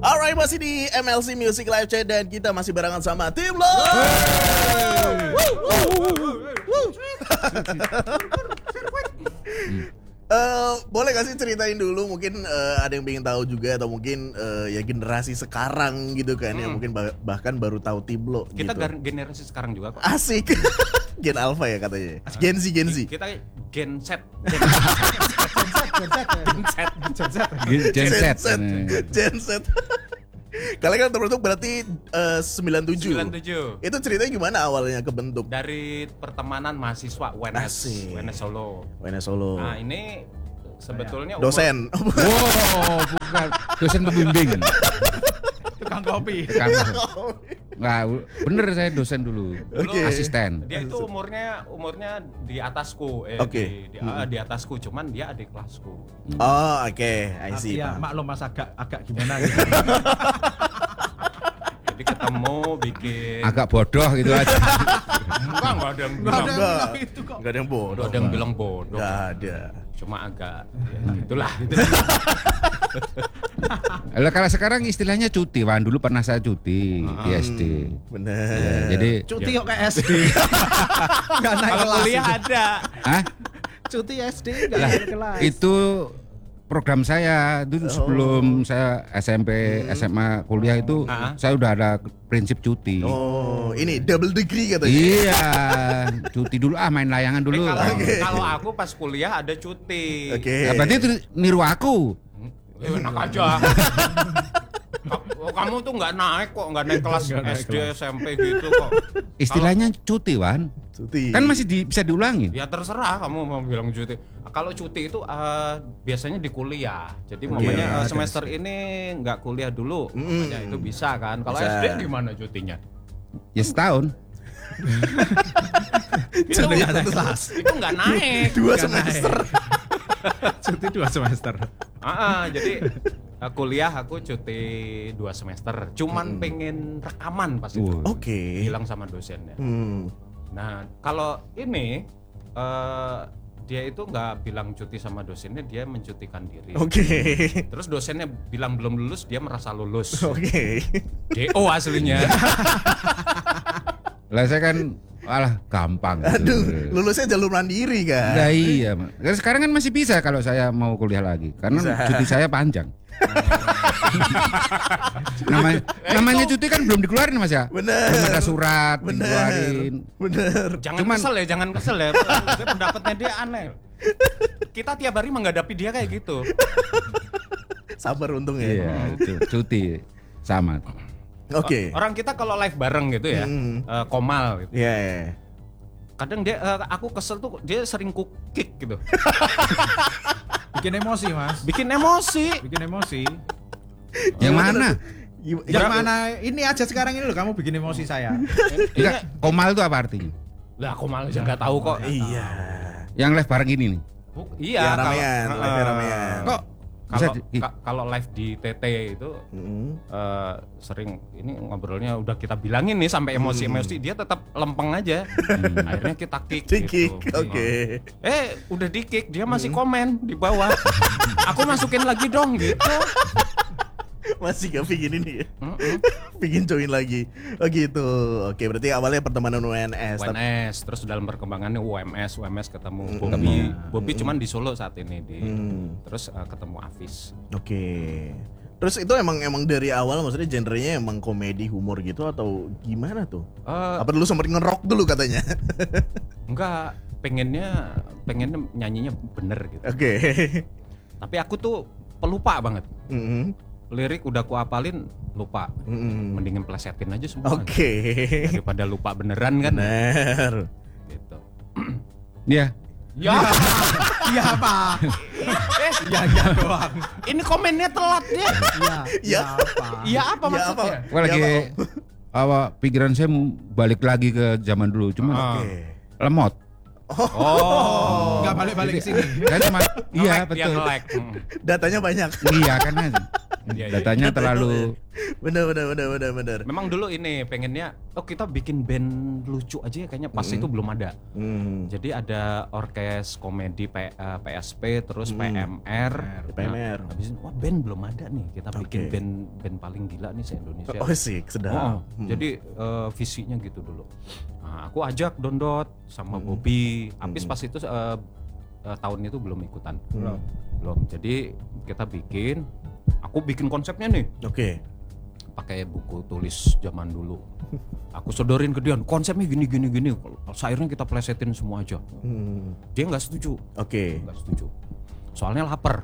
Alright, masih di MLC Music Live Chat dan kita masih barengan sama Tim Lo. Boleh gak sih ceritain dulu mungkin ada yang pengen tahu juga atau mungkin ya generasi sekarang gitu kan yang mungkin bahkan baru tahu Tim Lo kita gitu. Generasi sekarang juga kok. Asik. Gen Alpha ya katanya. Gen Z. Kita Gen Z. Gen Z. Kalian kan terbentuk berarti 97. Itu ceritanya gimana awalnya kebentuk? Dari pertemanan mahasiswa UNS Solo. UNS Solo. Nah, ini sebetulnya dosen. Wow, bukan dosen pembimbing. tukang kopi. Nggak, bener saya dosen dulu. Asisten. Dia itu umurnya di atasku, di atasku, cuman dia adik kelasku. Oh, oke, I see. Ya, maklum Mas agak gimana gitu. Jadi ketemu bikin agak bodoh gitu aja. Enggak ada yang bilang itu kok. Enggak ada yang bodoh. Ada yang bilang bodoh. Enggak ada. Cuma agak ya, itulah. Kalau sekarang istilahnya cuti, Wan. Dulu pernah saya cuti di SD. Bener. Ya, jadi Cuti kok kayak SD. Enggak naik Kalau kelas. kuliah ada. Hah? Cuti SD enggak naik kelas. Itu program saya dulu sebelum saya SMP, SMA, kuliah itu saya udah ada prinsip cuti. Oh, ini double degree katanya. Iya, cuti dulu main layangan dulu. Kalau aku pas kuliah ada cuti. Oke. Nah, berarti itu niru aku. Enak aja. Kamu tuh nggak naik kelas SD SMP gitu kok. Istilahnya cuti, Wan. Cuti. Kan masih bisa diulangin. Ya terserah kamu mau bilang cuti. Kalau cuti itu biasanya di kuliah. Jadi mamanya semester ini nggak kuliah dulu, mamanya itu bisa kan. Kalau SD gimana cutinya? Ya setahun. Itu nggak naik kelas. Itu nggak naik. 2 semester. Cuti 2 semester. Jadi kuliah aku cuti 2 semester. Cuman pengen rekaman pas itu. Oke. Bilang sama dosennya. Nah, kalau ini dia itu nggak bilang cuti sama dosennya, dia mencutikan diri. Oke. Terus dosennya bilang belum lulus, dia merasa lulus. Oke. DO aslinya. Lah saya kan gampang. Aduh, lulusnya jalur mandiri kan. Nah, iya, Mas. Sekarang kan masih bisa kalau saya mau kuliah lagi karena cuti saya panjang. namanya cuti kan belum dikeluarin, Mas ya. Bener. Belum ada surat dikeluarin. Bener. Jangan kesel ya. Pendapatnya dia aneh. Kita tiap hari menghadapi dia kayak gitu. Sabar untung ya. Iya, itu cuti sama. Oke. Orang kita kalau live bareng gitu ya, Komal gitu. Iya. Kadang dia aku kesel tuh dia sering kick gitu. Bikin emosi, Mas. Bikin emosi. Yang mana? Yang mana ini aja sekarang ini loh kamu bikin emosi saya. Enggak, komal itu apa artinya? Lah Komal aja nggak tahu kok. Iya. Yang live bareng ini nih. Iya, Ya, ramean, live ramean. Kok kalau live di TT itu sering ini ngobrolnya udah kita bilangin nih sampai emosi dia tetap lempeng aja. Akhirnya kita kick gitu. Oke. Udah di kick dia masih komen di bawah. Aku masukin lagi dong gitu. Masih gak bikin ini ya? Bikin join lagi. Oh gitu. Oke, berarti awalnya pertemanan UNS. Terus dalam perkembangannya UMS ketemu Bobby cuman di Solo saat ini terus ketemu Afis. Oke. Terus itu emang dari awal maksudnya genrenya emang komedi humor gitu atau gimana tuh? Apa dulu sempat ngerok dulu katanya? Enggak, pengennya nyanyinya bener gitu. Oke. Tapi aku tuh pelupa banget. Lirik udah ku apalin lupa. Mendingin plesetin aja semua. Oke. Daripada lupa beneran kan. Bener. Gitu. Iya. Ya. Iya apa? Ya doang. Ini komennya telat ya. Ya. Iya apa maksudnya? Gua lagi pikiran saya balik lagi ke zaman dulu, cuma lemot. Enggak balik-balik ke sini. Kan cuma iya Dia betul. nge-lag. Datanya banyak. Iya kan. Datanya terlalu Bener. Memang dulu ini pengennya kita bikin band lucu aja ya, kayaknya pas itu belum ada. Jadi ada orkes komedi PSP terus PMR. Habis itu band belum ada nih, kita bikin band paling gila nih se-Indonesia. Oh sih, sedap. Jadi visinya gitu dulu. Nah, aku ajak Dondot sama Bobby. Apis pas itu tahun itu belum ikutan. Belum. Jadi kita aku bikin konsepnya nih. Oke. Pakai buku tulis zaman dulu. Aku sodorin ke dia, konsepnya gini. Akhirnya kita plesetin semua aja. Dia nggak setuju. Oke. Nggak setuju. Soalnya lapar.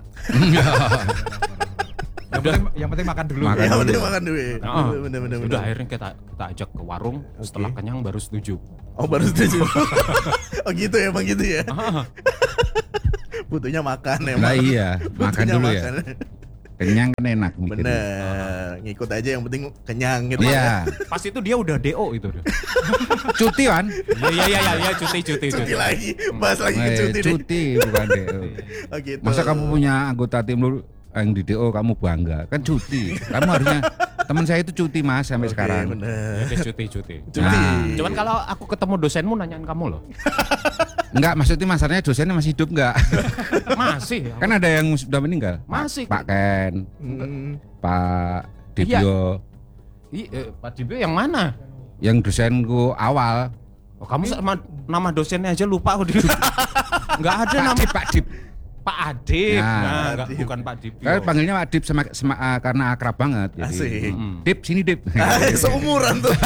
Yang penting makan dulu. Yang penting makan dulu. Bener. Udah akhirnya kita ajak ke warung. Setelah kenyang baru setuju. Oh baru setuju. Oh gitu ya, Bang gitu ya. Butuhnya makan ya. Nah iya, makan dulu ya. Kenyang kan enak mikirnya. Bener, ngikut aja yang penting kenyang gitu. Iya. Pas itu dia udah DO itu. Cuti kan? Iya cuti. Cuti lagi, bahas lagi ke cuti. Cuti bukan DO. Oh gitu. Masa kamu punya anggota tim lu yang di DO kamu bangga? Kan cuti. Kamu harusnya teman saya itu cuti Mas sampai sekarang. Bener. Dia cuti. Nah. Cuman kalau aku ketemu dosenmu nanyain kamu loh. Enggak, maksudnya masalahnya dosennya masih hidup enggak? Masih. Kan ada yang sudah meninggal. Masih. Pak Ken, Pak Dibyo. Pak Dibyo yang mana? Yang dosenku awal. Oh, kamu sama nama dosennya aja lupa aku. Enggak ada nama Pak Dip. Pak Adip. Nah, enggak, bukan Pak Dibyo. Kan panggilnya Pak Dip karena akrab banget. Jadi, Asik. Dip sini Dip. Seumuran tuh.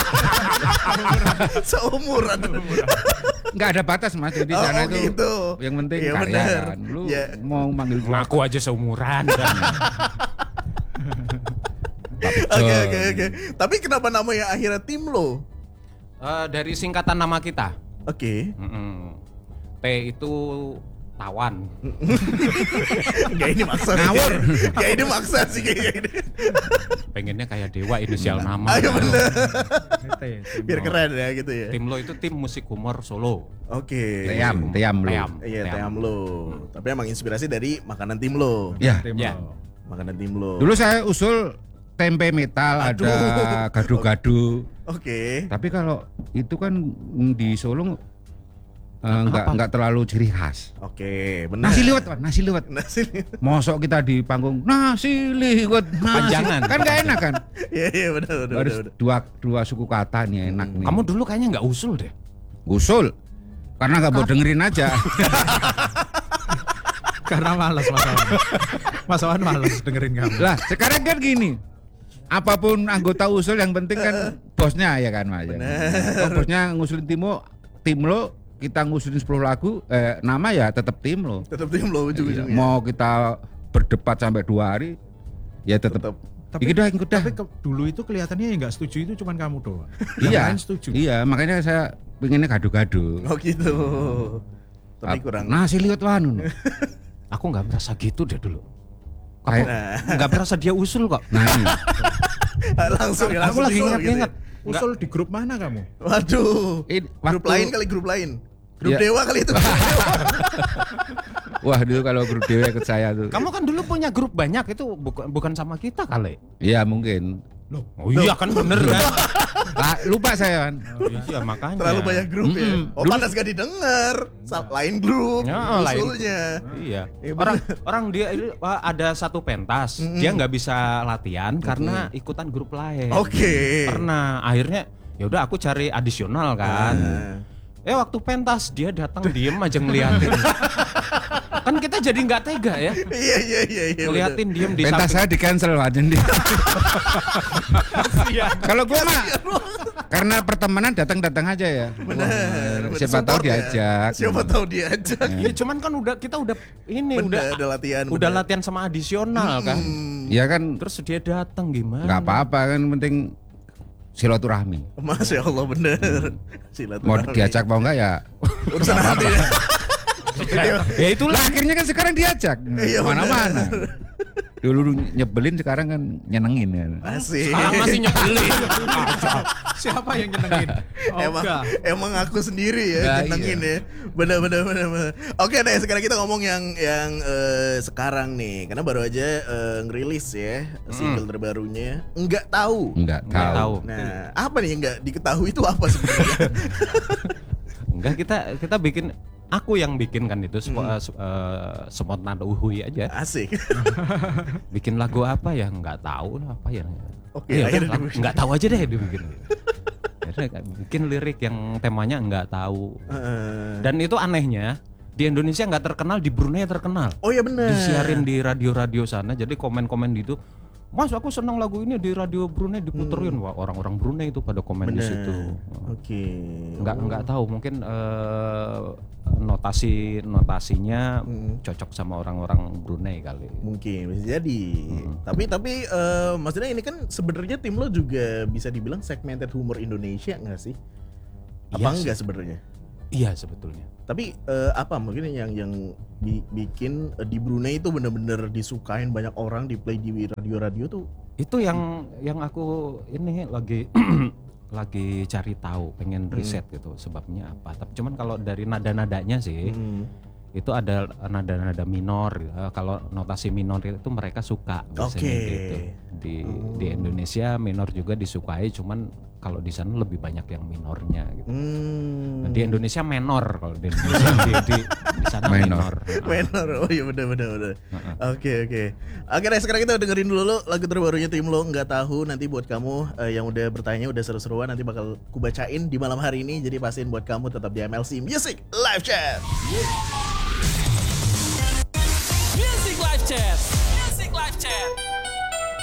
Seumuran. Enggak ada batas Mas, jadi sana itu gitu. yang penting Iya, karya bener. kan. Lu Ya. mau manggil gua Aku aja seumuran. Oke. Tapi kenapa namanya akhirnya tim lo? Dari singkatan nama kita. Oke. T itu tawan. Enggak ini maksa. Ngawur. Enggak ini maksa sih kayaknya ini. Pengennya kayak dewa inisial nama. Ayo bener. Gitu Biar keren ya gitu ya. Tim lo itu tim musik humor Solo. Oke. Team lu. Iya, team lo. Tapi emang inspirasi dari makanan tim lo. Ya. Ya. Makanan tim lo. Dulu saya usul tempe metal, Aduh. ada gado-gado. Oke. Tapi kalau itu kan di Solo enggak terlalu ciri khas. Oke, benar. Nasi liwet, Pak, nasi liwet. Nasi. Mosok kita di panggung nasi liwet. Panjangan. Kan enggak enak kan? Iya, benar. Harus dua suku kata nih enak nih. Kamu dulu kayaknya nggak usul deh. Usul. Karena enggak mau dengerin aja. Karena malas Mas Awan malas dengerin kamu. Lah, sekarang kan gini. Apapun anggota usul yang penting kan bosnya ya kan Mas. Kalau bosnya ngusulin tim lo kita ngusulin 10 lagu nama ya tetap tim lo. Tetap tim lo ujung-ujungnya. Mau kita berdebat sampai 2 hari ya tetap. Tapi Ikut dah. dulu itu kelihatannya yang nggak setuju itu cuman kamu doang. Yang Iya. lain setuju. Iya, makanya saya pengennya gado-gado. Oh gitu. Tapi kurang. Nasi liwet wanu. Aku nggak merasa gitu deh dulu. Kayak Nggak merasa dia usul kok. nah ini. langsung Aku lagi usul ingat-ingat. gitu Usul di grup mana kamu? ya. Waduh. Grup lain kali grup lain. Grup Iya. Dewa kali itu. Wah, dulu kalau grup dewa ikut saya tuh. Kamu kan dulu punya grup banyak itu bukan sama kita kali. Iya, mungkin. Oh iya kan bener kan. Lupa saya kan. Iya makanya. Terlalu banyak grup ya. Oh panas gak didengar. Lain grup. Ya, lain. Usulnya. Iya. Ya, Orang dia itu ada satu pentas, dia nggak bisa latihan karena ikutan grup lain. Oke. Pernah akhirnya ya udah aku cari adisional kan. Waktu pentas dia datang diem aja ngeliatin. Kan kita jadi nggak tega ya. Iya. Ngeliatin diem di Pentas saya di cancel Pak Jendi. Kalau gue mah karena pertemanan datang aja ya. Benar. Siapa tahu diajak. Siapa tahu diajak. Iya cuman kan kita udah ini Bener, udah latihan. udah latihan sama adisional kan. Iya kan. Terus dia datang gimana? Nggak apa-apa kan, penting silaturahmi. Masya Allah bener. Mau diajak mau enggak ya Urusan hati ya. Ya itulah. lah, akhirnya kan sekarang diajak Iya, mana-mana. Dulu nyebelin, sekarang kan nyenengin kan. Asik. Sekarang masih nyebelin. Siapa yang nyenengin? Emang aku sendiri ya Nah, nyenengin ya. Bener. Oke deh, sekarang kita ngomong yang sekarang nih, karena baru aja ngerilis ya single terbarunya. Enggak tahu. Enggak tahu. Nah, apa nih yang enggak diketahui itu apa sebenarnya? Enggak, kita bikin, aku yang bikin kan itu spontan uhui aja. Asik. Bikin lagu apa ya nggak tahu apa ya. Oke, Ya akhirnya udah, dibikin. nggak tahu aja deh dibikin. Akhirnya bikin lirik yang temanya nggak tahu. Dan itu anehnya di Indonesia nggak terkenal, di Brunei terkenal. Oh iya benar. Disiarin di radio-radio sana. Jadi komen-komen gitu. Mas, aku senang lagu ini di radio Brunei diputerin. Wah, orang-orang Brunei itu pada komen di situ. Oke. Nggak tahu, mungkin notasinya cocok sama orang-orang Brunei kali. Mungkin bisa jadi. Tapi maksudnya ini kan sebenarnya tim lo juga bisa dibilang segmented humor Indonesia nggak sih? Apa Iya sih. enggak sebenarnya? Iya sebetulnya. Tapi apa mungkin yang bikin di Brunei itu benar-benar disukain banyak orang, di play di radio-radio tuh? Itu yang aku ini lagi lagi cari tahu, pengen riset gitu sebabnya apa. Tapi cuman kalau dari nada-nadanya sih itu ada nada-nada minor. Kalau notasi minor itu mereka suka biasanya gitu. Di Indonesia minor juga disukai, cuman kalau di sana lebih banyak yang minornya gitu. Nah, di Indonesia menor, kalau di Indonesia di sana minor. Menor. Oh iya benar. Oke. Oke deh, sekarang kita dengerin dulu lagu terbarunya tim lo, Nggak Tahu. Nanti buat kamu yang udah bertanya, udah seru-seruan, nanti bakal kubacain di malam hari ini. Jadi pastiin buat kamu tetap di MLC Music Live Chat. Music Live Chat. Music Live Chat.